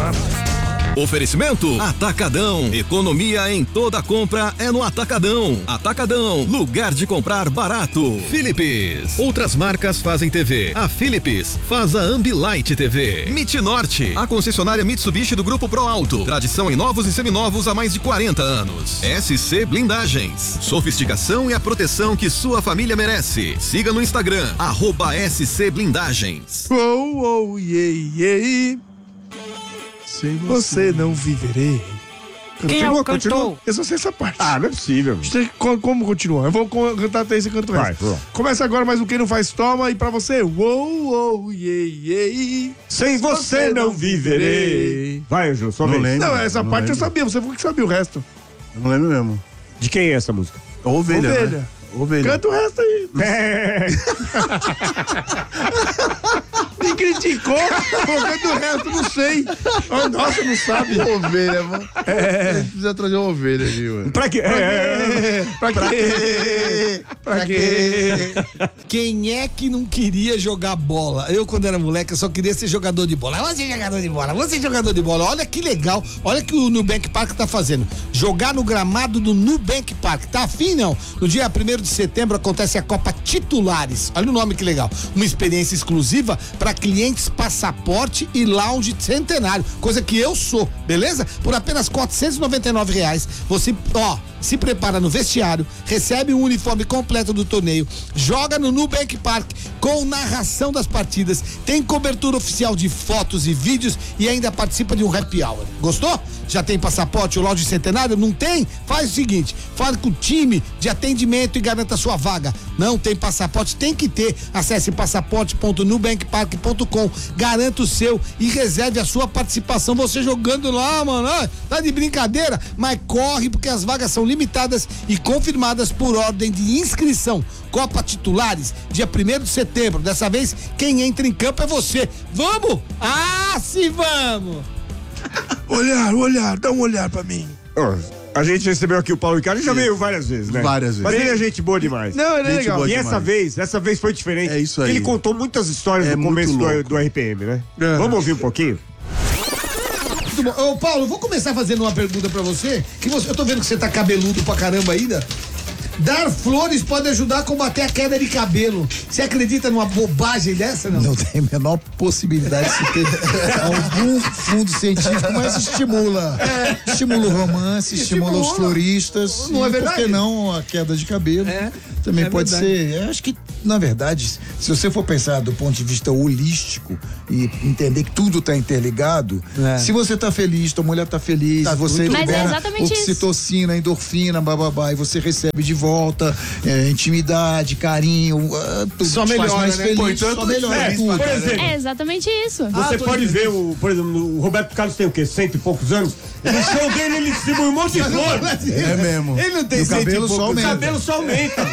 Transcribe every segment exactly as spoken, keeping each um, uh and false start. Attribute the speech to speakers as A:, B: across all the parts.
A: Oferecimento Atacadão. Economia em toda compra é no Atacadão. Atacadão, lugar de comprar barato. Philips. Outras marcas fazem T V. A Philips faz a Ambilight T V. Mitnorte, a concessionária Mitsubishi do Grupo Pro Alto. Tradição em novos e seminovos há mais de quarenta anos. S C Blindagens. Sofisticação e a proteção que sua família merece. Siga no Instagram, arroba S C Blindagens.
B: Oh, oh, yeah, yeah. Sem você não viverei.
C: Quem
B: continua,
C: é o cantor?
B: continua. Eu só sei essa parte.
D: Ah, não é possível.
B: Como, como continua? Eu vou cantar até esse canto.
D: Vai, pô.
B: Começa agora mais um Quem Não Faz Toma. E pra você, uou, oh, yeah, yeah.
D: Sem você não viverei. Vai, Ju, só
E: Não
D: vez.
E: lembro.
B: Não, essa
E: não
B: parte eu
E: lembro.
B: sabia. Você foi que sabia o resto.
E: Eu não lembro mesmo.
D: De quem é essa música?
E: Ovelha.
B: Ovelha.
E: Né? Ovelha.
B: Canta o resto aí.
D: É.
B: Me criticou, canta o resto, não sei. Oh, nossa, não sabe.
E: Ovelha, mano. É. Precisa trazer uma ovelha aqui, mano.
D: Pra quê? É.
B: Pra quê? Pra quê?
C: Quem é que não queria jogar bola? Eu, quando era moleque, eu só queria ser jogador de bola. Vou ser jogador de bola, vou ser jogador de bola. Olha que legal, olha que o Nubank Park tá fazendo. Jogar no gramado do Nubank Park. Tá afim, não? No dia primeiro de setembro acontece a Copa Titulares. Olha o nome que legal. Uma experiência exclusiva para clientes passaporte e lounge centenário. Coisa que eu sou, beleza? Por apenas quatrocentos e noventa e nove reais. Você, ó, se prepara no vestiário, recebe o uniforme completo do torneio, joga no Nubank Park com narração das partidas, tem cobertura oficial de fotos e vídeos e ainda participa de um happy hour. Gostou? Já tem passaporte ou lounge centenário? Não tem? Faz o seguinte, fale com o time de atendimento e garanta sua vaga. Não tem passaporte? Tem que ter. Acesse passaporte ponto nubank park ponto com, garanta o seu e reserve a sua participação. Você jogando lá, mano, ah, tá de brincadeira? Mas corre, porque as vagas são limitadas e confirmadas por ordem de inscrição. Copa Titulares, dia primeiro de setembro. Dessa vez, quem entra em campo é você. Vamos? Ah, sim, vamos!
B: Olhar, olhar, dá um olhar pra mim.
D: Ó, a gente recebeu aqui o Paulo Ricardo, já veio várias vezes, né?
E: Várias vezes.
D: Mas ele é gente boa demais.
B: Não, ele é
E: Gente
B: legal.
E: boa
D: E
E: demais.
D: essa vez, essa vez foi diferente.
E: É isso aí.
D: Ele contou muitas histórias
E: É
D: no começo
E: muito
D: do,
E: louco.
D: do R P M, né?
B: É.
D: Vamos ouvir um pouquinho?
C: Muito bom. Ô, Paulo, vou começar fazendo uma pergunta pra você, que você, eu tô vendo que você tá cabeludo pra caramba ainda. Dar flores pode ajudar a combater a queda de cabelo. Você acredita numa bobagem dessa, não?
F: Não tem a menor possibilidade de se ter algum fundo científico, mas estimula.
C: É.
F: Estimula o romance, estimula,
C: Estimula.
F: os floristas.
C: Não é
F: e
C: verdade?
F: por que não a queda de cabelo?
C: É,
F: Também
C: é
F: pode
C: verdade.
F: ser. Eu acho que, na verdade, se você for pensar do ponto de vista holístico e entender que tudo está interligado,
C: É.
F: se você está feliz, tua mulher está feliz,
C: Tá
F: você
C: tudo-
G: Mas é
F: libera
G: exatamente isso.
F: oxitocina, endorfina, bababá, e você recebe de volta é, intimidade, carinho, ah, tudo
C: Só
F: te faz
C: melhora,
F: mais
C: né?
F: feliz,
C: Pô, então
F: só
C: tudo
F: melhora
D: É,
F: tudo.
D: por exemplo,
G: É exatamente isso.
D: você
C: Ah, tô
D: pode
C: entendendo.
D: ver, o, por exemplo, o Roberto Carlos tem o quê? Cento e poucos anos? No show dele, ele distribui um monte de flor.
F: É mesmo.
C: Ele não tem
F: E o
C: cento e
F: cabelo só
C: poucos.
D: O
F: aumenta.
D: cabelo só aumenta.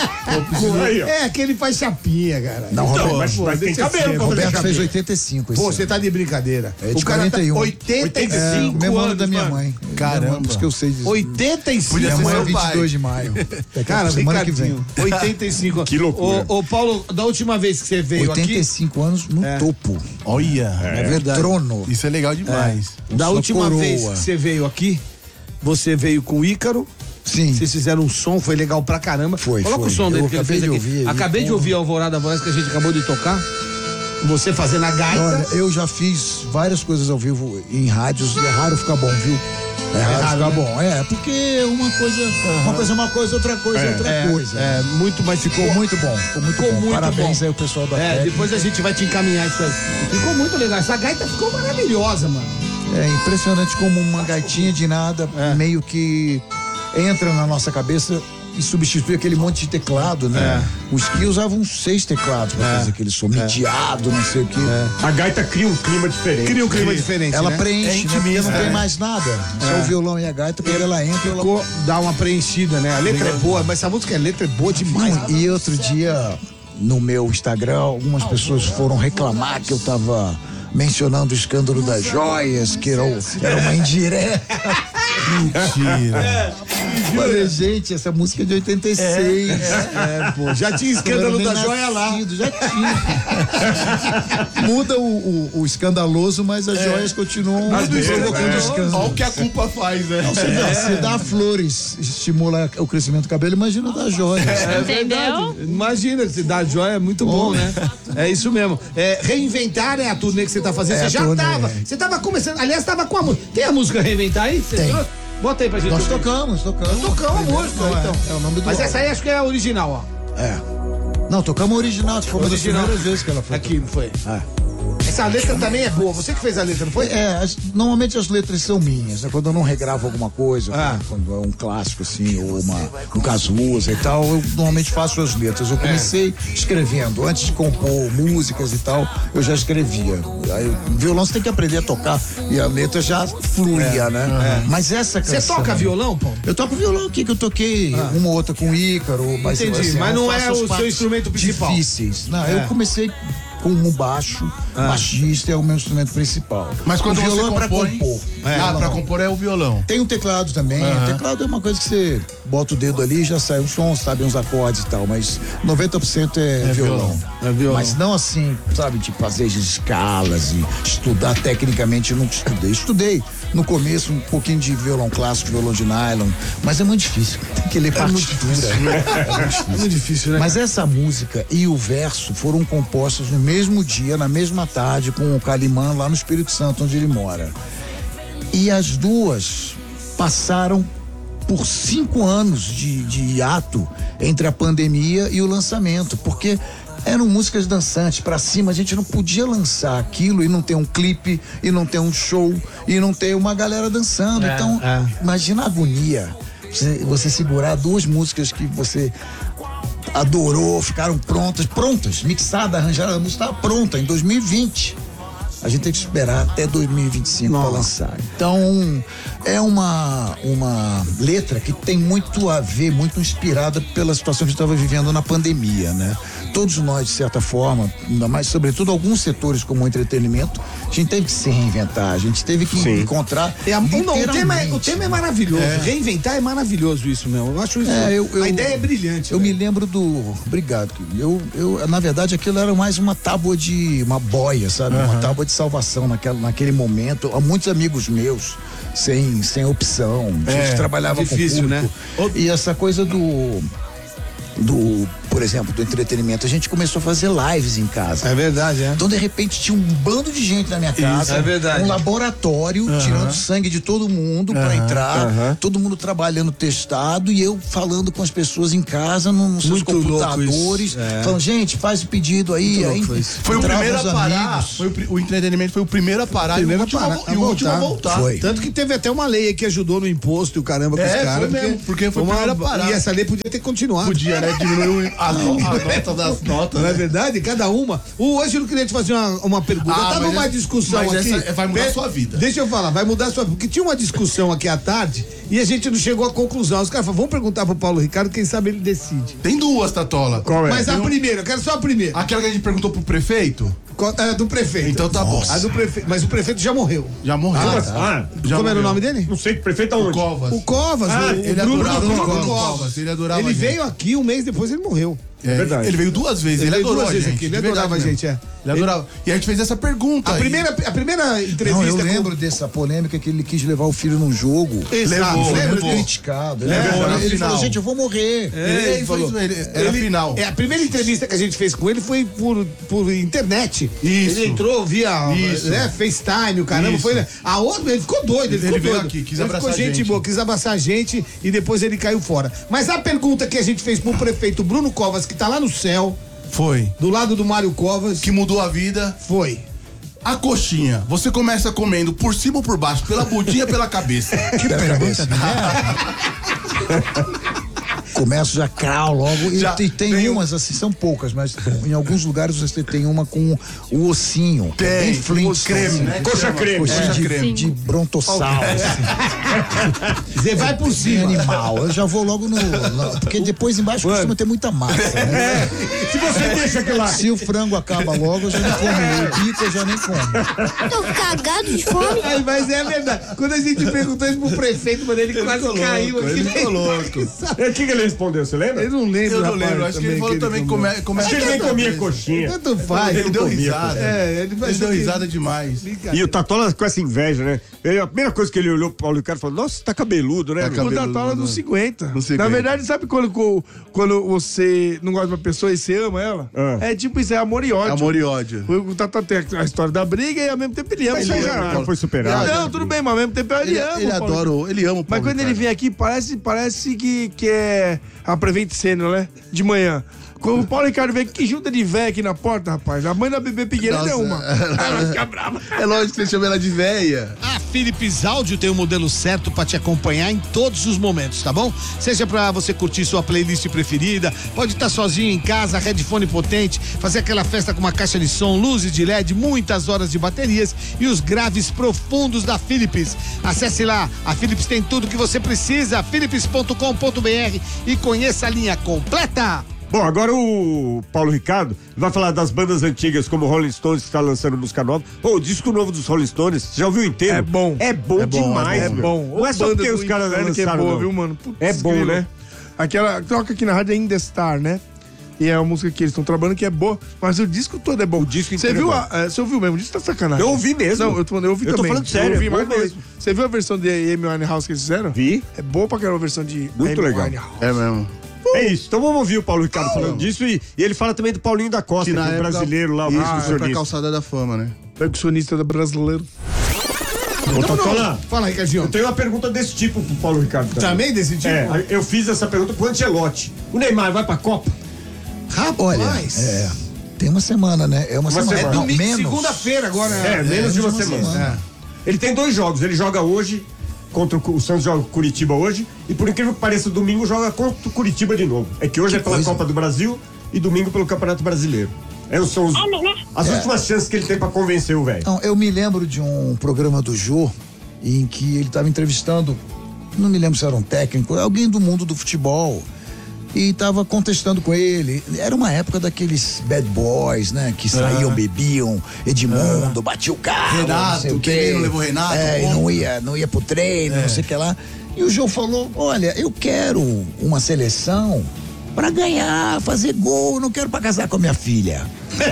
D: Aí, ó.
C: É, que ele faz chapinha, cara.
F: Não,
D: Então,
F: Roberto,
D: mas, mas tem
C: deixa
D: cabelo
C: ser,
D: pra fazer
F: Roberto fez
D: cabelo.
F: oitenta e cinco esse
C: Pô,
F: ano.
C: você tá de brincadeira.
F: É de
C: o cara
F: quarenta e um.
C: tá oitenta e cinco
F: É, mesmo ano
C: anos,
F: da minha
C: mano.
F: mãe.
C: Caramba.
F: Por isso que eu sei disso.
C: oitenta e cinco.
F: Minha mãe é
E: seu
F: vinte e dois
E: pai.
F: de maio. Daqui a
C: Cara,
F: semana que vem.
C: Ricardinho, oitenta e cinco.
D: Que loucura.
C: Ô, ô, Paulo, da última vez que você veio
F: oitenta e
C: aqui,
F: cinco anos no
C: É.
F: topo.
E: Olha.
C: é verdade.
F: Trono.
E: Isso é legal demais.
C: Da
F: Sua
C: última
F: coroa.
C: vez que você veio aqui, você veio com o Ícaro.
F: Sim.
C: Vocês fizeram um som, foi legal pra caramba.
F: Foi,
C: Coloca
F: foi.
C: o som dele
F: Eu
C: que ele
F: acabei
C: fez
F: de
C: aqui.
F: ouvir ele,
C: acabei de
F: porra.
C: ouvir a Alvorada Voz que a gente acabou de tocar. Você fazendo a gaita.
F: Olha, eu já fiz várias coisas ao vivo em rádios e é raro ficar bom, viu? É raro
C: raro,
F: ficar
C: né?
F: bom. É, porque uma coisa, uma coisa é uma coisa, outra coisa é, outra
C: é,
F: coisa.
C: é, muito, mas ficou,
F: Ficou muito bom, ficou muito
C: Ficou
F: bom.
C: muito
F: Parabéns
C: bom.
F: aí o pessoal da
C: É,
F: técnica.
C: depois a gente vai te encaminhar isso aí. Ficou muito legal. Essa gaita ficou maravilhosa, mano.
F: É impressionante como uma gaitinha de nada
C: É.
F: meio que entra na nossa cabeça e substitui aquele monte de teclado, né? Os que usavam seis teclados pra
C: É.
F: fazer aquele som mediado, não sei o quê.
D: A gaita cria um clima diferente.
C: Cria um clima diferente,
F: Ela
C: né?
F: preenche, né? Porque não
C: É.
F: tem mais nada. Só o violão e a gaita, quando ela entra, ela...
C: Ficou, dá uma preenchida, né? A letra é boa, mas essa música, a letra é boa demais.
F: E outro dia, no meu Instagram, algumas pessoas foram reclamar que eu tava mencionando o escândalo das joias, que era, o- era uma indireta.
E: Mentira.
F: Falei, gente, essa música é de oitenta e seis.
C: É, pô, já tinha escândalo da joia lá.
F: Já tinha. Muda o, o, o escandaloso, mas as joias continuam provocando escândalo.
E: Olha o que a culpa faz, né?
F: Não, se, dá, se dá flores, estimula o crescimento do cabelo, imagina dar joias.
C: É
G: Entendeu?
C: verdade. Imagina, se dá joia é muito bom, né? É isso mesmo. É, reinventar é a turnê que você tá fazendo.
F: É
C: você
F: a
C: já
F: turnê.
C: tava. Você tava começando. Aliás, tava com a música. Tem a música Reinventar aí? Você
F: Tem.
C: trouxe? Bota aí pra gente.
F: Nós
C: ouvir.
F: tocamos, tocamos.
C: Tocamos a
F: Primeiro,
C: música,
F: não, é,
C: então.
F: É o nome do
C: Mas
F: álbum.
C: essa aí acho que é a original, ó.
F: É. Não, tocamos a original, que foi uma das
C: Original.
F: primeiras vezes que ela foi.
C: Aqui, não foi?
F: É.
C: Essa letra também é boa. Você que fez a letra, não foi?
F: É, as- normalmente as letras são minhas, né? Quando eu não regravo alguma coisa,
C: Ah.
F: quando é um clássico assim, ou uma, um Cazuza e tal, eu normalmente faço as letras. Eu comecei escrevendo, antes de compor músicas e tal, eu já escrevia. Aí, o violão você tem que aprender a tocar e a letra já fluía, né? Mas essa
C: Você
F: canção...
C: toca violão, Paulo?
F: Eu toco violão aqui, que eu toquei uma ou outra com o Ícaro, mas
C: Entendi,
F: assim,
C: mas
F: eu
C: não é
F: faço as
C: o seu
F: partes
C: instrumento principal.
F: Difíceis. Não, eu comecei com um baixo, baixista é o meu instrumento principal.
E: Mas quando
F: o violão
E: você
F: é pra
E: compõe...
F: compor.
E: Ah,
F: Violão.
E: pra compor é o violão.
F: Tem um teclado também. O teclado é uma coisa que você bota o dedo ali e já sai um som, sabe, uns acordes e tal, mas noventa por cento é, violão.
C: É violão.
F: Mas não assim, sabe, de fazer escalas e estudar tecnicamente, eu não estudei. Estudei no começo um pouquinho de violão clássico, violão de nylon, mas é muito difícil. Tem que ler partitura.
C: É muito difícil, né?
F: Mas essa música e o verso foram compostos no mesmo dia, na mesma tarde, com o Calimã lá no Espírito Santo, onde ele mora. E as duas passaram por cinco anos de, de hiato entre a pandemia e o lançamento, porque eram músicas dançantes, pra cima, a gente não podia lançar aquilo e não ter um clipe, e não ter um show, e não ter uma galera dançando.
C: É,
F: então,
C: é.
F: imagina a agonia. Você, você segurar duas músicas que você adorou, ficaram prontas, prontas, mixada, arranjada, a música estava pronta em dois mil e vinte. A gente tem que esperar até dois mil e vinte e cinco para lançar. Então, é uma, uma letra que tem muito a ver, muito inspirada pela situação que a gente estava vivendo na pandemia, né? Todos nós, de certa forma, ainda mais, sobretudo alguns setores como o entretenimento, a gente teve que se reinventar, a gente teve que
D: Sim.
F: encontrar.
C: É, a- não, o, tema é, o
F: literalmente.
C: tema é maravilhoso. Reinventar é maravilhoso isso, meu. Eu acho isso.
F: É, eu- eu-
C: a ideia é brilhante.
F: Eu
C: velho.
F: me lembro do. Obrigado. Querido. Eu, eu, na verdade, aquilo era mais uma tábua de. Uma boia, sabe? Uma tábua de salvação naquela, naquele momento. Há muitos amigos meus sem, sem opção. A gente trabalhava
C: difícil,
F: com
C: né?
F: público. E essa coisa do. Do, por exemplo, do entretenimento, a gente começou a fazer lives em casa.
C: É verdade, é.
F: Então, de repente, tinha um bando de gente na minha casa.
C: é verdade.
F: Um laboratório, tirando sangue de todo mundo pra entrar.
D: aham.
F: Todo mundo trabalhando testado e eu falando com as pessoas em casa, no- nos seus
C: Muito louco
F: computadores.
C: isso, é.
F: Falando, gente, faz o pedido aí.
C: Muito
F: aí
C: louco isso.
E: Foi o
F: entrava
E: primeiro a
F: os
E: parar.
F: amigos.
E: Foi o, pri- o entretenimento foi o primeiro a parar
C: Primeiro
E: e o
C: a
E: último,
C: parar,
E: a, vo-
C: a
E: e o último a
C: voltar.
E: voltar.
F: Foi.
C: Tanto que teve até uma lei aí que ajudou no imposto e o caramba com
E: É,
C: os caras.
E: foi mesmo, porque foi o primeiro a parar.
C: E essa lei podia ter continuado.
E: Podia, né? Diminuiu a, no- a nota das notas.
C: Não é
E: né?
C: verdade? Cada uma. O, hoje eu não queria te fazer uma, uma pergunta.
E: Ah,
C: Tava
E: mas
C: uma
E: essa-
C: discussão
E: mas
C: aqui.
E: essa vai mudar
C: Pe-
E: a sua vida.
C: Deixa eu falar, vai mudar a sua vida. Porque tinha uma discussão aqui à tarde e a gente não chegou à conclusão. Os caras falaram, vamos perguntar pro Paulo Ricardo, quem sabe ele decide.
E: Tem duas, Tatola.
D: Qual é?
C: Mas a
E: Tem um-
C: primeira, eu quero só a primeira.
E: Aquela que a gente perguntou pro prefeito,
C: Co- é, do prefeito.
E: então tá bom.
C: A do prefeito. Mas o prefeito já morreu.
E: Já morreu.
C: Ah,
E: tá.
D: Ah,
E: Já
C: Como era o
E: morreu.
C: nome dele?
D: não sei, prefeito
E: O
D: aonde?
E: Covas.
C: O Covas,
E: Ah,
C: o,
E: ele
C: o Bruno,
E: adorava
C: Bruno
E: o Covas.
C: Covas.
E: Ele adorava
C: Ele
E: a gente.
C: veio aqui um mês depois ele morreu.
E: É,
D: verdade.
E: Ele veio duas vezes, ele,
C: Ele veio
E: adorou
C: duas
E: a
C: vezes
E: gente.
C: aqui, ele
E: de verdade
C: adorava a
E: mesmo.
C: gente, é.
E: Ele adorava. E a gente fez essa pergunta.
C: A
E: aí.
C: primeira, a primeira entrevista.
F: Não, eu
C: com-
F: lembro dessa polêmica que ele quis levar o filho num jogo.
C: Exato,
E: Levou,
C: lembra
F: Foi
E: levou.
F: criticado. Ele,
E: É,
F: falou,
E: na
F: ele
E: final.
F: falou, gente, eu vou morrer.
C: É,
E: Ele,
C: ele
E: foi-
C: falou.
E: ele- era
C: Ele-
E: final.
C: É, a primeira entrevista que a gente fez com ele foi por, por internet.
E: Isso.
C: Ele entrou via
E: Isso.
C: né, FaceTime, o caramba.
E: Isso.
C: Foi, a outra, ele ficou doido. Ele,
E: Ele
C: ficou
E: veio
C: doido.
E: aqui, quis
C: Ele
E: abraçar
C: ficou
E: a
C: gente
E: gente.
C: boa, quis abraçar a gente e depois ele caiu fora. Mas a pergunta que a gente fez pro prefeito Bruno Covas, que tá lá no céu,
E: Foi.
C: do lado do Mário Covas,
E: Que mudou a vida.
C: foi.
E: A coxinha, você começa comendo por cima ou por baixo, pela budinha ou pela cabeça?
F: Que pergunta, começo já crau logo. E,
B: Já
F: e tem,
B: tem
F: umas, assim, são poucas, mas em alguns lugares você tem uma com o ossinho. que é
B: Tem,
F: bem Flintstone,
B: creme,
F: assim.
B: né?
D: Coxa creme.
F: Coxinha
B: Coxa
F: de,
B: creme.
F: de brontossauro, assim.
C: Você vai por
F: Bem
C: cima.
F: animal. Eu já vou logo no. no- porque depois embaixo costuma ter muita massa, né?
D: Se você deixa aquilo lá.
F: Se o frango acaba logo, eu já nem como. O bico eu já nem como.
G: Tô cagado de fome.
C: Ai, mas é verdade. Quando a gente perguntou isso pro prefeito, mano, ele, quase caiu aqui.
B: Ele ficou louco.
D: O que, que ele respondeu? Você lembra?
C: Eu não lembro.
B: Eu não
C: rapaz,
B: lembro, acho que ele falou também
C: comeu.
B: come, come
D: Acho que ele nem comia coxinha.
C: Tanto faz.
B: Ele deu
D: comia,
B: risada.
C: É, ele vai
B: Ele deu
C: ser-
B: risada demais.
D: E o Tatola com essa inveja, né? Ele, a primeira coisa que ele olhou pro Paulo Ricardo falou: Nossa, tá cabeludo, né?
B: Tá
D: meu?"
C: O
B: cabeludo,
C: Tatola
B: né?
C: dos cinquenta.
B: Dos cinquenta.
C: Na verdade, sabe quando, quando, quando você não gosta de uma pessoa e você ama ela?
D: Ah.
C: É tipo isso, é amor e ódio.
B: Amor e ódio.
C: O, o Tatola tem a história da briga e ao mesmo tempo ele ama.
D: Mas
C: Ele
D: já,
C: ama.
D: já foi superado.
C: Não, tudo bem, mas ao mesmo tempo ele,
B: Ele,
C: ama.
B: ele
C: o Paulo.
B: adora, o- ele ama o
C: Mas
B: Paulo
C: quando ele
B: Ricardo.
C: vem aqui, parece, parece que, que é a Prevent Senior, né? De manhã. Quando o Paulo Ricardo vem, que junta de véia aqui na porta, rapaz. A mãe da bebê Pigueira
B: Nossa.
C: deu uma. Ela fica brava.
B: É lógico que você chama ela de véia.
H: A Philips Áudio tem o modelo certo para te acompanhar em todos os momentos, tá bom? Seja para você curtir sua playlist preferida, pode estar sozinho em casa, headphone potente, fazer aquela festa com uma caixa de som, luzes de L E D, muitas horas de baterias e os graves profundos da Philips. Acesse lá, a Philips tem tudo que você precisa, philips ponto com ponto br e conheça a linha completa.
D: Bom, agora o Paulo Ricardo vai falar das bandas antigas, como o Rolling Stones, que está lançando música nova. Ô, o disco novo dos Rolling Stones, você já ouviu inteiro?
C: É bom.
D: É bom
B: É bom,
D: demais,
B: é
C: É
D: meu.
C: bom.
D: Não é só
C: Banda
D: porque
C: do
D: os caras
C: inferno que é
D: lançaram,
C: boa,
D: não.
C: viu, mano? Putz,
D: É bom,
C: grilo.
D: né?
C: Aquela toca aqui na rádio é In The Star, né? E é uma música que eles estão trabalhando que é boa, mas o disco todo é bom. O
D: disco
C: Você
D: inteiro
C: viu?
D: é
C: A, é, você ouviu mesmo? O disco tá sacanagem.
D: Eu ouvi mesmo.
C: Não, eu tô falando, eu ouvi
D: Eu tô
C: também.
D: falando sério,
C: Eu ouvi
D: é
C: mais
D: bom
C: uma vez.
D: mesmo.
C: Você viu a versão de Amy Winehouse que eles fizeram?
D: Vi.
C: É boa pra caramba a versão de
D: Muito
C: Amy
D: legal.
C: Winehouse.
B: É mesmo.
D: É isso, então vamos ouvir o Paulo Ricardo falando disso e, e ele fala também do Paulinho da Costa, que,
B: na
D: é um
B: época-
D: brasileiro lá, o
B: Isso, foi pra
D: percussionista.
B: calçada da fama, né?
C: Percussionista do brasileiro.
D: Ô, Tatola,
C: Fala, Ricardinho.
D: eu tenho uma pergunta desse tipo pro Paulo Ricardo.
C: Também desse tipo?
D: É, eu fiz essa pergunta pro Ancelotti. O Neymar vai pra Copa?
C: Rapaz.
F: Olha, é, tem uma semana, né? É uma,
D: Uma
F: semana.
D: semana.
F: Não,
C: Domingo,
F: menos.
C: segunda-feira agora.
D: É, menos de uma semana. É. Ele tem dois jogos, ele joga hoje contra o, Cu- o Santos joga com o Curitiba hoje e por incrível que pareça, domingo joga contra o Curitiba de novo. É que hoje é pela
F: coisa.
D: Copa do Brasil e domingo pelo Campeonato Brasileiro. É, são os, as últimas chances que ele tem pra convencer o velho.
F: Não, eu me lembro de um programa do Jô em que ele estava entrevistando, não me lembro se era um técnico, alguém do mundo do futebol. E estava contestando com ele. Era uma época daqueles bad boys, né? Que saíam, bebiam, Edmundo, batia o carro.
B: Renato,
F: não sei o
B: quem
F: quê.
B: não levou Renato,
F: É, e
B: como?
F: não ia, não ia pro treino, não sei o que lá. E o Jô falou: olha, eu quero uma seleção pra ganhar, fazer gol, não quero pra casar com a minha filha.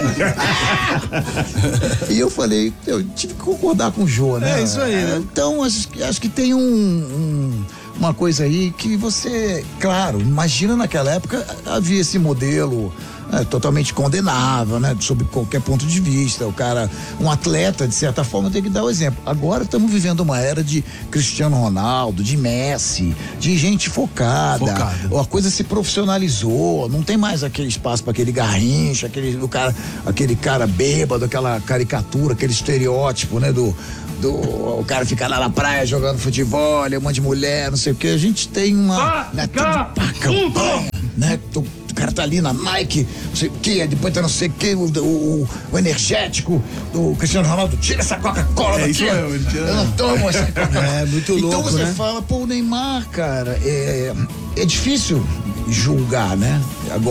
F: E eu falei, eu tive que concordar com o Jô, né?
C: É isso aí, né?
F: Então, acho, que- acho que tem um, um- uma coisa aí que você, claro, imagina naquela época havia esse modelo é, totalmente condenável, né? Sob qualquer ponto de vista. O cara, um atleta, de certa forma, tem que dar o exemplo. Agora estamos vivendo uma era de Cristiano Ronaldo, de Messi, de gente focada.
C: Focada.
F: A coisa se profissionalizou, não tem mais aquele espaço para aquele garrincha, aquele, o cara, aquele cara bêbado, aquela caricatura, aquele estereótipo, né? Do, do o cara fica lá na praia jogando futebol, é um monte de mulher, não sei o que. A gente tem uma. Né, tudo pra campanha, né? O cara tá ali na Nike, não sei o que, depois tá não sei o que, o, o, o energético do Cristiano Ronaldo, tira essa Coca-Cola
B: É
F: daqui.
B: isso mesmo, ele tira.
F: Eu não tomo essa Coca-Cola.
C: É, muito
F: Então
C: louco,
F: você
C: né?
F: fala, pô, o Neymar, cara, é, é difícil julgar, né? Agora